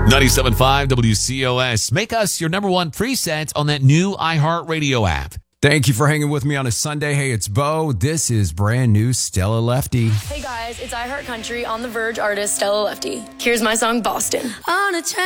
97.5 WCOS. Make us your number one preset on that new iHeartRadio app. Thank you for hanging with me on a Sunday. Hey, it's Bo. This is brand new Stella Lefty. Hey guys, it's iHeart Country on the Verge artist Stella Lefty. Here's my song Boston. On a train